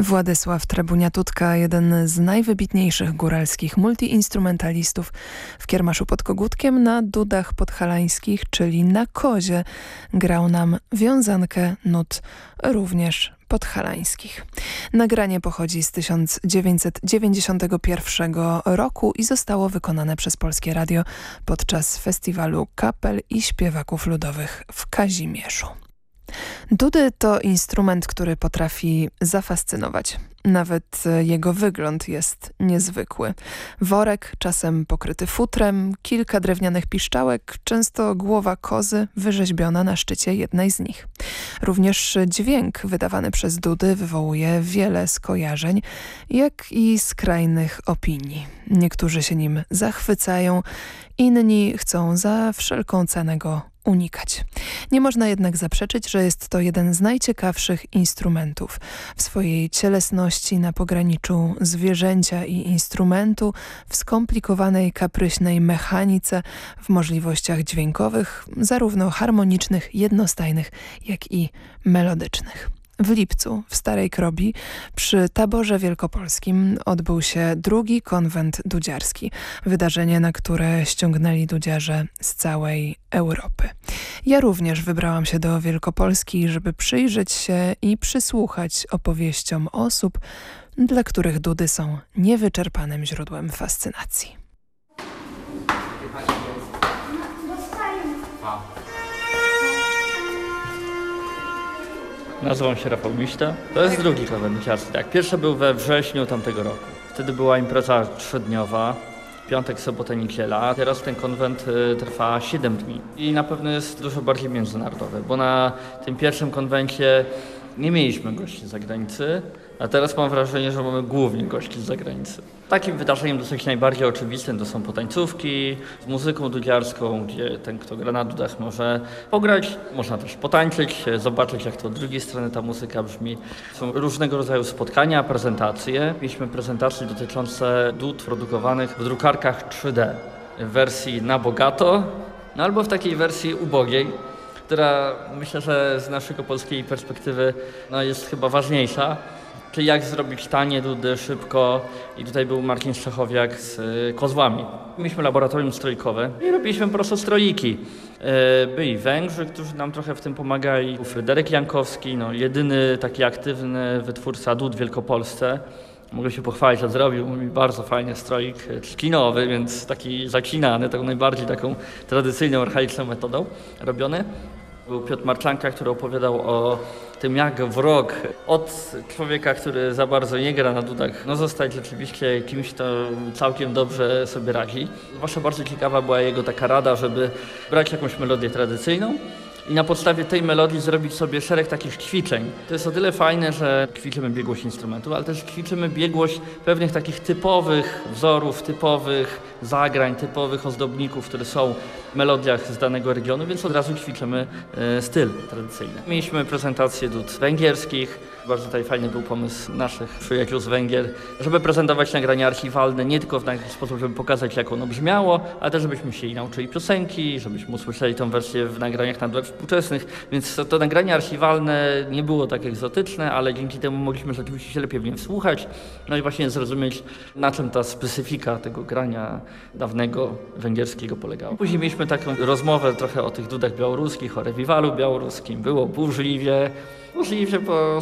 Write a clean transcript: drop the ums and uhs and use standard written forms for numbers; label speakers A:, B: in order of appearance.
A: Władysław Trebuniatutka, jeden z najwybitniejszych góralskich multiinstrumentalistów, w Kiermaszu pod Kogutkiem na dudach podhalańskich, czyli na kozie, grał nam wiązankę nut również podhalańskich. Nagranie pochodzi z 1991 roku i zostało wykonane przez Polskie Radio podczas festiwalu kapel i śpiewaków ludowych w Kazimierzu. Dudy to instrument, który potrafi zafascynować. Nawet jego wygląd jest niezwykły. Worek, czasem pokryty futrem, kilka drewnianych piszczałek, często głowa kozy wyrzeźbiona na szczycie jednej z nich. Również dźwięk wydawany przez dudy wywołuje wiele skojarzeń, jak i skrajnych opinii. Niektórzy się nim zachwycają, inni chcą za wszelką cenę go unikać. Nie można jednak zaprzeczyć, że jest to jeden z najciekawszych instrumentów. W swojej cielesności na pograniczu zwierzęcia i instrumentu, w skomplikowanej, kapryśnej mechanice, w możliwościach dźwiękowych, zarówno harmonicznych, jednostajnych, jak i melodycznych. W lipcu w Starej Krobi przy Taborze Wielkopolskim odbył się drugi konwent dudziarski. Wydarzenie, na które ściągnęli dudziarze z całej Europy. Ja również wybrałam się do Wielkopolski, żeby przyjrzeć się i przysłuchać opowieściom osób, dla których dudy są niewyczerpanym źródłem fascynacji.
B: Nazywam się Rafał Miśta. To jest drugi konwent dudziarski. Tak, pierwszy był we wrześniu tamtego roku. Wtedy była impreza 3-dniowa, piątek, sobotę, niedziela. A teraz ten konwent trwa 7 dni. I na pewno jest dużo bardziej międzynarodowy, bo na tym pierwszym konwencie nie mieliśmy gości z zagranicy, a teraz mam wrażenie, że mamy głównie gości z zagranicy. Takim wydarzeniem dosyć najbardziej oczywistym to są potańcówki z muzyką dudziarską, gdzie ten, kto gra na dudach, może pograć, można też potańczyć, zobaczyć, jak to od drugiej strony ta muzyka brzmi. Są różnego rodzaju spotkania, prezentacje. Mieliśmy prezentacje dotyczące dud produkowanych w drukarkach 3D w wersji na bogato, no albo w takiej wersji ubogiej, która myślę, że z naszego polskiej perspektywy jest chyba ważniejsza. Czyli jak zrobić tanie dudy szybko, i tutaj był Marcin Szczechowiak z kozłami. Mieliśmy laboratorium strojkowe i robiliśmy po prostu strojiki. Byli Węgrzy, którzy nam trochę w tym pomagali. Był Fryderyk Jankowski, jedyny taki aktywny wytwórca dud w Wielkopolsce. Mogę się pochwalić, że zrobił mi bardzo fajny stroik trzcinowy, więc taki zaklinany, najbardziej taką tradycyjną, archaiczną metodą robiony. Był Piotr Marczanka, który opowiadał o tym, jak wrog od człowieka, który za bardzo nie gra na dudach, zostać rzeczywiście kimś, kto całkiem dobrze sobie radzi. Zwłaszcza bardzo ciekawa była jego taka rada, żeby brać jakąś melodię tradycyjną i na podstawie tej melodii zrobić sobie szereg takich ćwiczeń. To jest o tyle fajne, że ćwiczymy biegłość instrumentu, ale też ćwiczymy biegłość pewnych takich typowych wzorów, typowych zagrań, typowych ozdobników, które są w melodiach z danego regionu, więc od razu ćwiczymy styl tradycyjny. Mieliśmy prezentację dud węgierskich. Bardzo tutaj fajny był pomysł naszych przyjaciół z Węgier, żeby prezentować nagrania archiwalne nie tylko w taki sposób, żeby pokazać, jak ono brzmiało, ale też żebyśmy się nauczyli piosenki, żebyśmy usłyszeli tą wersję w nagraniach na dudach współczesnych, więc to nagranie archiwalne nie było tak egzotyczne, ale dzięki temu mogliśmy rzeczywiście się lepiej w nie wsłuchać, i właśnie zrozumieć, na czym ta specyfika tego grania dawnego węgierskiego polegała. Później mieliśmy taką rozmowę trochę o tych dudach białoruskich, o rewiwalu białoruskim. Było burzliwie, bo